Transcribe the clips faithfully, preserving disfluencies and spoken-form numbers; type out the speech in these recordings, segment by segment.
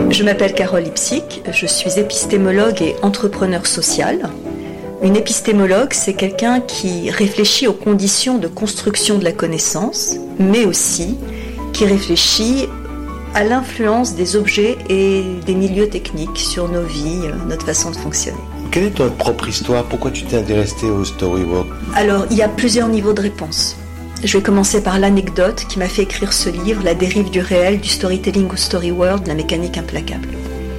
Je m'appelle Carole Lipsick, je suis épistémologue et entrepreneur social. Une épistémologue, c'est quelqu'un qui réfléchit aux conditions de construction de la connaissance, mais aussi qui réfléchit à l'influence des objets et des milieux techniques sur nos vies, notre façon de fonctionner. Quelle est ton propre histoire? Pourquoi tu t'es intéressée au storyboard? Alors, il y a plusieurs niveaux de réponse. Je vais commencer par l'anecdote qui m'a fait écrire ce livre, La dérive du réel, du storytelling au story world, la mécanique implacable.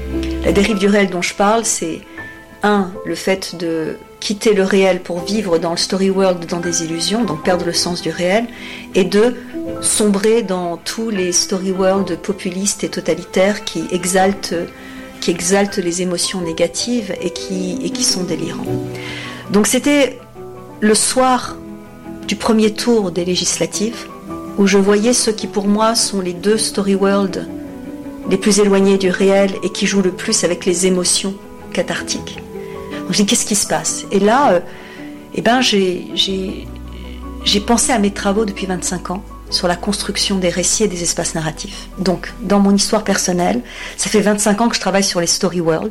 La dérive du réel dont je parle, c'est un, le fait de quitter le réel pour vivre dans le story world, dans des illusions, donc perdre le sens du réel, et deux, sombrer dans tous les story world populistes et totalitaires qui exaltent, qui exaltent les émotions négatives et qui, et qui sont délirants. Donc c'était le soir du premier tour des législatives, où je voyais ceux qui pour moi sont les deux story world les plus éloignés du réel et qui jouent le plus avec les émotions cathartiques. Donc je dis, qu'est-ce qui se passe? Et là, euh, eh ben, j'ai, j'ai, j'ai pensé à mes travaux depuis vingt-cinq ans sur la construction des récits et des espaces narratifs. Donc, dans mon histoire personnelle, ça fait vingt-cinq ans que je travaille sur les story world,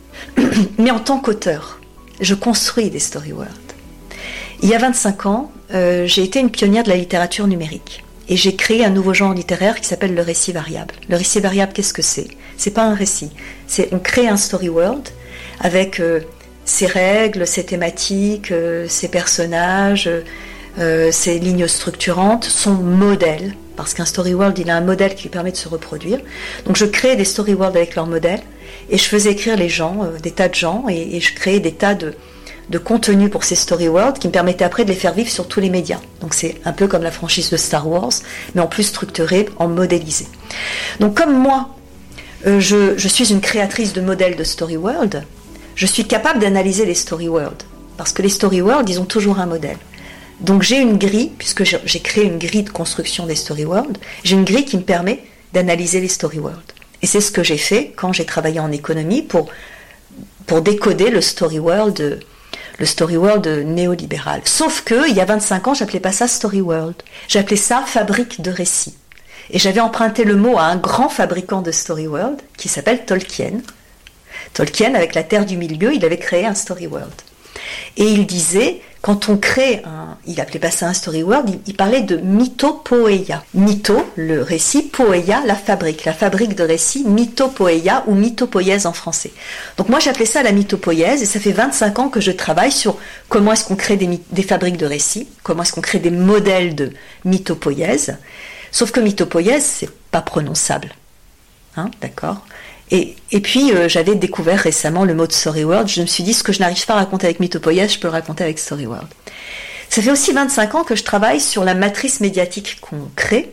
mais en tant qu'auteur, je construis des story world. Il y a vingt-cinq ans, euh, j'ai été une pionnière de la littérature numérique. Et j'ai créé un nouveau genre littéraire qui s'appelle le récit variable. Le récit variable, qu'est-ce que c'est? C'est pas un récit. C'est, on crée un story world avec euh, ses règles, ses thématiques, euh, ses personnages, euh, ses lignes structurantes, son modèle. Parce qu'un story world, il a un modèle qui lui permet de se reproduire. Donc je créais des story world avec leur modèle et je faisais écrire les gens, euh, des tas de gens, et, et je créais des tas de de contenu pour ces story world qui me permettaient après de les faire vivre sur tous les médias. Donc c'est un peu comme la franchise de Star Wars, mais en plus structuré, en modélisé. Donc comme moi, euh, je, je suis une créatrice de modèles de story world, je suis capable d'analyser les story world, parce que les story world, ils ont toujours un modèle. Donc j'ai une grille, puisque j'ai créé une grille de construction des story world, j'ai une grille qui me permet d'analyser les story world. Et c'est ce que j'ai fait quand j'ai travaillé en économie pour, pour décoder le story world le story world néolibéral. Sauf que, il y a vingt-cinq ans, j'appelais pas ça story world. J'appelais ça fabrique de récits. Et j'avais emprunté le mot à un grand fabricant de story world qui s'appelle Tolkien. Tolkien, avec la Terre du Milieu, il avait créé un story world. Et il disait, quand on crée un, il appelait pas ça un story world, il, il parlait de mythopoeia. Mytho, le récit, poeia, la fabrique. La fabrique de récits, mythopoeia ou mythopoïèse en français. Donc moi j'appelais ça la mythopoïèse et ça fait vingt-cinq ans que je travaille sur comment est-ce qu'on crée des, des fabriques de récits, comment est-ce qu'on crée des modèles de mythopoïèse. Sauf que mythopoïèse, c'est pas prononçable. Hein, d'accord ? Et, et puis, euh, j'avais découvert récemment le mot de story world. Je me suis dit, ce que je n'arrive pas à raconter avec mythopoïèse, je peux le raconter avec story world. Ça fait aussi vingt-cinq ans que je travaille sur la matrice médiatique qu'on crée,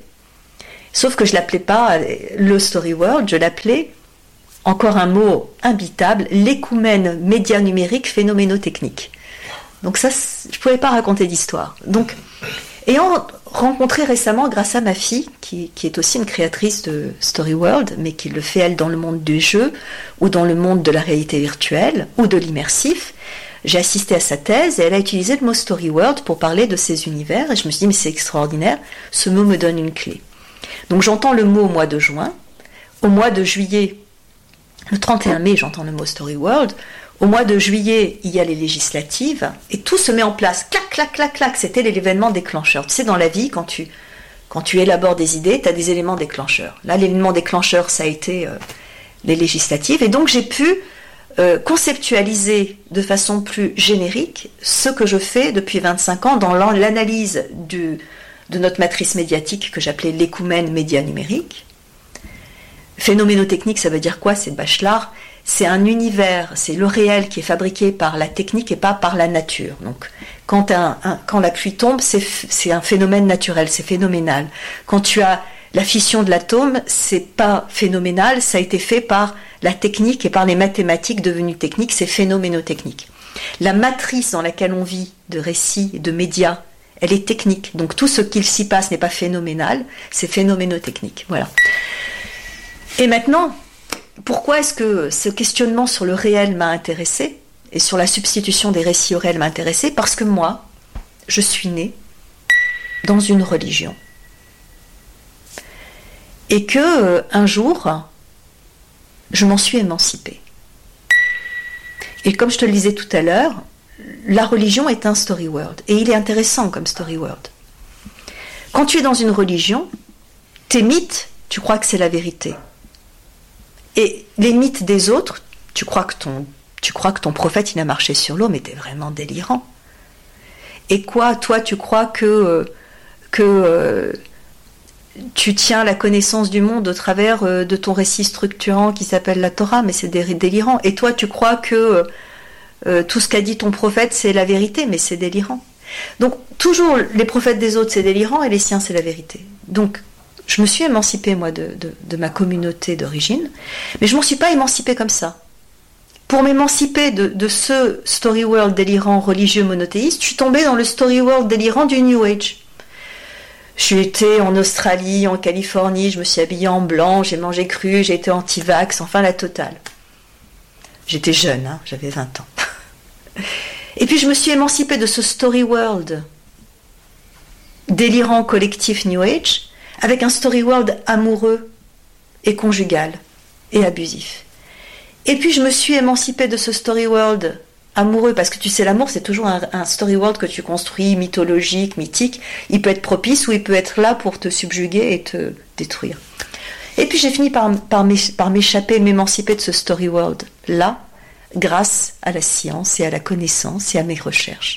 sauf que je ne l'appelais pas le story world, je l'appelais, encore un mot imbitable, l'écoumène média numérique phénoménotechnique. Donc ça, je ne pouvais pas raconter d'histoire. Donc, ayant rencontré récemment, grâce à ma fille, qui, qui est aussi une créatrice de Story World, mais qui le fait elle dans le monde du jeu, ou dans le monde de la réalité virtuelle, ou de l'immersif, j'ai assisté à sa thèse et elle a utilisé le mot Story World pour parler de ces univers, et je me suis dit, mais c'est extraordinaire, ce mot me donne une clé. Donc j'entends le mot au mois de juin, au mois de juillet, le trente et un mai, j'entends le mot Story World. Au mois de juillet, il y a les législatives et tout se met en place. Clac, clac, clac, clac. C'était l'élément déclencheur. Tu sais, dans la vie, quand tu, quand tu élabores des idées, tu as des éléments déclencheurs. Là, l'élément déclencheur, ça a été euh, les législatives. Et donc, j'ai pu euh, conceptualiser de façon plus générique ce que je fais depuis vingt-cinq ans dans l'analyse du, de notre matrice médiatique que j'appelais l'écoumène média numérique. Phénoménotechnique, ça veut dire quoi? C'est de Bachelard. C'est un univers, c'est le réel qui est fabriqué par la technique et pas par la nature. Donc, quand, un, un, quand la pluie tombe, c'est, c'est un phénomène naturel, c'est phénoménal. Quand tu as la fission de l'atome, c'est pas phénoménal, ça a été fait par la technique et par les mathématiques devenues techniques, c'est phénoménotechnique. La matrice dans laquelle on vit de récits, de médias, elle est technique. Donc, tout ce qu'il s'y passe n'est pas phénoménal, c'est phénoménotechnique. Voilà. Et maintenant, pourquoi est-ce que ce questionnement sur le réel m'a intéressée et sur la substitution des récits au réel m'a intéressée? Parce que moi, je suis née dans une religion. Et que, euh, un jour, je m'en suis émancipée. Et comme je te le disais tout à l'heure, la religion est un story world. Et il est intéressant comme story world. Quand tu es dans une religion, tes mythes, tu crois que c'est la vérité. Et les mythes des autres, tu crois que ton, tu crois que ton prophète, il a marché sur l'eau, mais t'es vraiment délirant. Et quoi, toi, tu crois que, que euh, tu tiens la connaissance du monde au travers euh, de ton récit structurant qui s'appelle la Torah, mais c'est délirant. Et toi, tu crois que euh, tout ce qu'a dit ton prophète, c'est la vérité, mais c'est délirant. Donc, toujours, les prophètes des autres, c'est délirant, et les siens, c'est la vérité. Donc, je me suis émancipée, moi, de, de, de ma communauté d'origine, mais je ne m'en suis pas émancipée comme ça. Pour m'émanciper de, de ce story world délirant religieux monothéiste, je suis tombée dans le story world délirant du New Age. Je suis été en Australie, en Californie, je me suis habillée en blanc, j'ai mangé cru, j'ai été anti-vax, enfin la totale. J'étais jeune, hein, j'avais vingt ans. Et puis je me suis émancipée de ce story world délirant collectif New Age, avec un story world amoureux et conjugal et abusif. Et puis je me suis émancipée de ce story world amoureux, parce que tu sais, l'amour, c'est toujours un, un story world que tu construis, mythologique, mythique. Il peut être propice ou il peut être là pour te subjuguer et te détruire. Et puis j'ai fini par, par, par m'échapper, m'émanciper de ce story world-là, grâce à la science et à la connaissance et à mes recherches.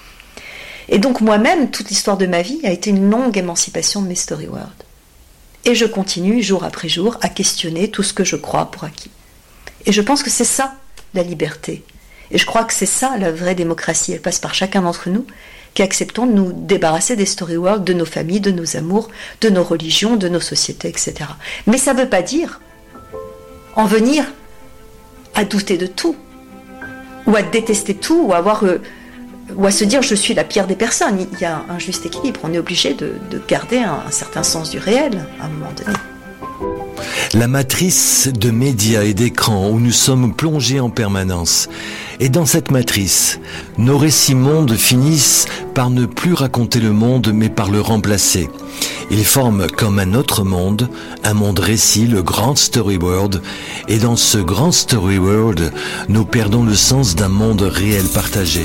Et donc moi-même, toute l'histoire de ma vie a été une longue émancipation de mes story world. Et je continue, jour après jour, à questionner tout ce que je crois pour acquis. Et je pense que c'est ça, la liberté. Et je crois que c'est ça, la vraie démocratie. Elle passe par chacun d'entre nous, qui acceptons de nous débarrasser des story world, de nos familles, de nos amours, de nos religions, de nos sociétés, et cetera. Mais ça ne veut pas dire en venir à douter de tout, ou à détester tout, ou à avoir... Euh, ou à se dire je suis la pire des personnes. Il y a un juste équilibre, on est obligé de, de garder un, un certain sens du réel à un moment donné. La matrice de médias et d'écrans où nous sommes plongés en permanence. Et dans cette matrice, nos récits mondes finissent par ne plus raconter le monde mais par le remplacer. Ils forment comme un autre monde, un monde récit, le grand story world. Et dans ce grand story world, nous perdons le sens d'un monde réel partagé.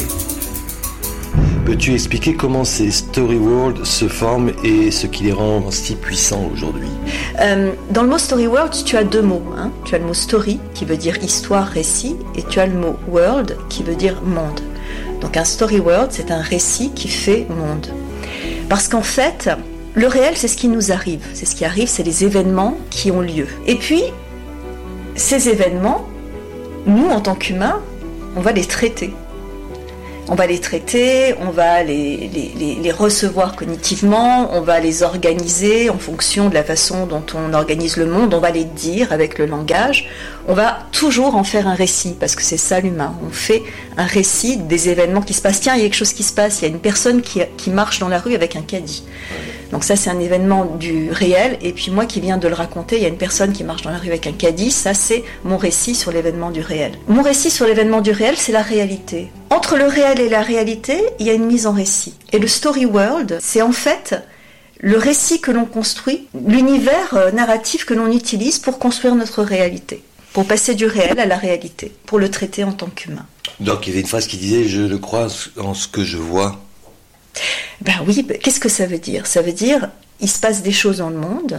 Peux-tu expliquer comment ces story worlds se forment et ce qui les rend si puissants aujourd'hui ? euh, Dans le mot story world, tu as deux mots. Hein. Tu as le mot story, qui veut dire histoire, récit, et tu as le mot world, qui veut dire monde. Donc un story world, c'est un récit qui fait monde. Parce qu'en fait, le réel, c'est ce qui nous arrive. C'est ce qui arrive, c'est les événements qui ont lieu. Et puis, ces événements, nous, en tant qu'humains, on va les traiter. On va les traiter, on va les, les, les, les recevoir cognitivement, on va les organiser en fonction de la façon dont on organise le monde, on va les dire avec le langage, on va toujours en faire un récit, parce que c'est ça l'humain, on fait un récit des événements qui se passent. Tiens, il y a quelque chose qui se passe, il y a une personne qui, qui marche dans la rue avec un caddie. Donc ça, c'est un événement du réel, et puis moi qui viens de le raconter, il y a une personne qui marche dans la rue avec un caddie, ça c'est mon récit sur l'événement du réel. Mon récit sur l'événement du réel, c'est la réalité. Entre le réel et la réalité, il y a une mise en récit. Et le story world, c'est en fait le récit que l'on construit, l'univers narratif que l'on utilise pour construire notre réalité, pour passer du réel à la réalité, pour le traiter en tant qu'humain. Donc il y avait une phrase qui disait « Je ne crois en ce que je vois ». Ben oui, ben, qu'est-ce que ça veut dire ? Ça veut dire, il se passe des choses dans le monde,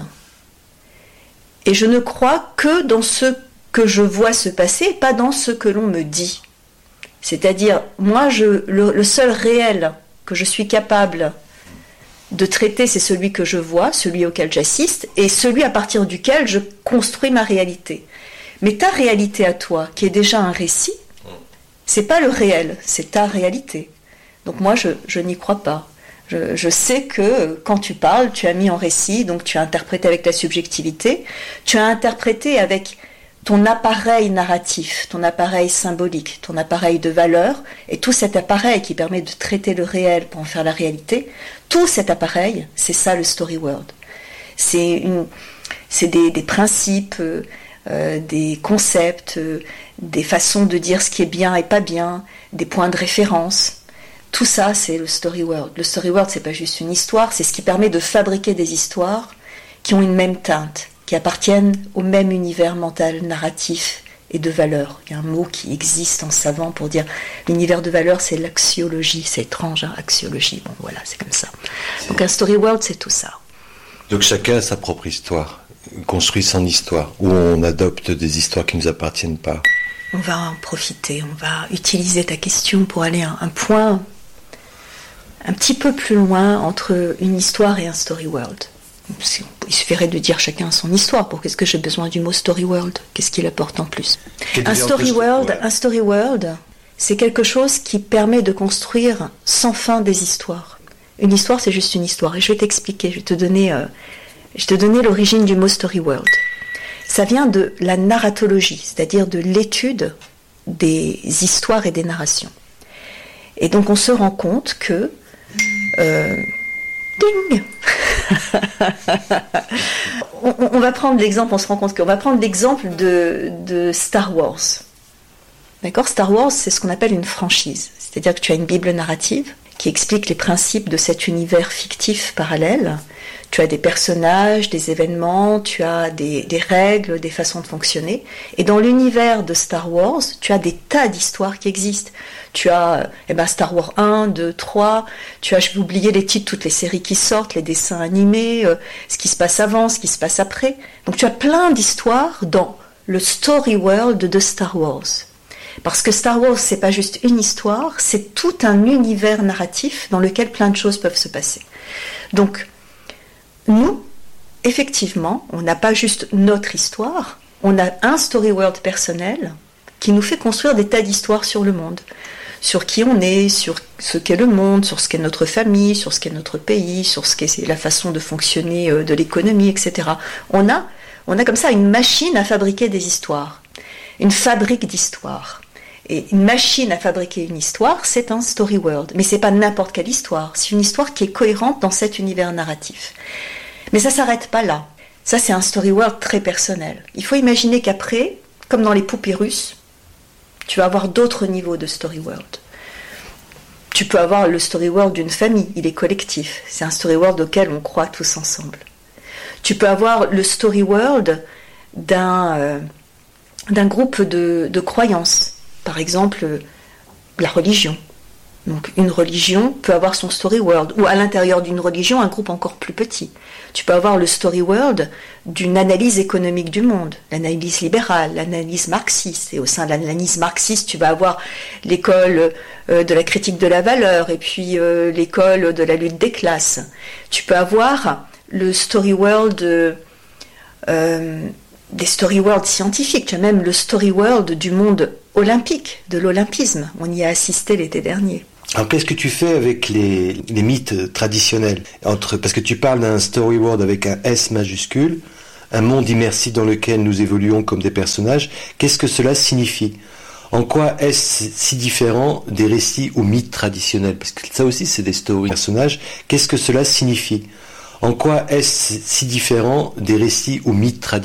et je ne crois que dans ce que je vois se passer, pas dans ce que l'on me dit. C'est-à-dire, moi, je, le, le seul réel que je suis capable de traiter, c'est celui que je vois, celui auquel j'assiste, et celui à partir duquel je construis ma réalité. Mais ta réalité à toi, qui est déjà un récit, c'est pas le réel, c'est ta réalité. Donc moi, je, je n'y crois pas. Je, je sais que quand tu parles, tu as mis en récit, donc tu as interprété avec ta subjectivité, tu as interprété avec ton appareil narratif, ton appareil symbolique, ton appareil de valeur, et tout cet appareil qui permet de traiter le réel pour en faire la réalité, tout cet appareil, c'est ça le story world. C'est, une, c'est des, des principes, euh, des concepts, euh, des façons de dire ce qui est bien et pas bien, des points de référence. Tout ça, c'est le story world. Le story world, c'est pas juste une histoire, c'est ce qui permet de fabriquer des histoires qui ont une même teinte, qui appartiennent au même univers mental, narratif et de valeurs. Il y a un mot qui existe en savant pour dire l'univers de valeurs, c'est l'axiologie. C'est étrange, hein, axiologie. Bon, voilà, c'est comme ça. Donc un story world, c'est tout ça. Donc chacun a sa propre histoire, construit son histoire, où on adopte des histoires qui ne nous appartiennent pas. On va en profiter, on va utiliser ta question pour aller à un point un petit peu plus loin entre une histoire et un story world. Il suffirait de dire chacun son histoire. Pour qu'est-ce que j'ai besoin du mot story world? Qu'est-ce qu'il apporte en plus? Un story world, ouais. un story world, c'est quelque chose qui permet de construire sans fin des histoires. Une histoire, c'est juste une histoire. Et je vais t'expliquer. Je vais te donner, euh, je vais te donner l'origine du mot story world. Ça vient de la narratologie, c'est-à-dire de l'étude des histoires et des narrations. Et donc on se rend compte que euh, ding on, on va prendre l'exemple, on se rend compte qu'on va prendre l'exemple de, de Star Wars. D'accord ? Star Wars, c'est ce qu'on appelle une franchise. C'est-à-dire que tu as une Bible narrative qui explique les principes de cet univers fictif parallèle. Tu as des personnages, des événements, tu as des, des règles, des façons de fonctionner. Et dans l'univers de Star Wars, tu as des tas d'histoires qui existent. Tu as eh ben, Star Wars un, deux, trois, tu as, je vais oublier les titres, toutes les séries qui sortent, les dessins animés, euh, ce qui se passe avant, ce qui se passe après. Donc tu as plein d'histoires dans le story world de Star Wars. Parce que Star Wars, c'est pas juste une histoire, c'est tout un univers narratif dans lequel plein de choses peuvent se passer. Donc, nous, effectivement, on n'a pas juste notre histoire, on a un story world personnel qui nous fait construire des tas d'histoires sur le monde, sur qui on est, sur ce qu'est le monde, sur ce qu'est notre famille, sur ce qu'est notre pays, sur ce qu'est la façon de fonctionner de l'économie, et cetera. On a, on a comme ça une machine à fabriquer des histoires, une fabrique d'histoires. Et une machine à fabriquer une histoire, c'est un story world. Mais c'est pas n'importe quelle histoire, c'est une histoire qui est cohérente dans cet univers narratif. Mais ça s'arrête pas là. Ça, c'est un story world très personnel. Il faut imaginer qu'après, comme dans les poupées russes, tu vas avoir d'autres niveaux de story world. Tu peux avoir le story world d'une famille, il est collectif. C'est un story world auquel on croit tous ensemble. Tu peux avoir le story world d'un, euh, d'un groupe de, de croyances. Par exemple, la religion. Donc, une religion peut avoir son story world, ou à l'intérieur d'une religion, un groupe encore plus petit. Tu peux avoir le story world d'une analyse économique du monde, l'analyse libérale, l'analyse marxiste. Et au sein de l'analyse marxiste, tu vas avoir l'école euh, de la critique de la valeur, et puis euh, l'école de la lutte des classes. Tu peux avoir le story world euh, euh, des story worlds scientifiques. Tu as même le story world du monde olympique, de l'olympisme. On y a assisté l'été dernier. Alors qu'est-ce que tu fais avec les, les mythes traditionnels entre, parce que tu parles d'un story world avec un S majuscule, un monde immersif dans lequel nous évoluons comme des personnages. Qu'est-ce que cela signifie? En quoi est-ce si différent des récits ou mythes traditionnels? Parce que ça aussi, c'est des stories personnages. Qu'est-ce que cela signifie? En quoi est-ce si différent des récits ou mythes traditionnels?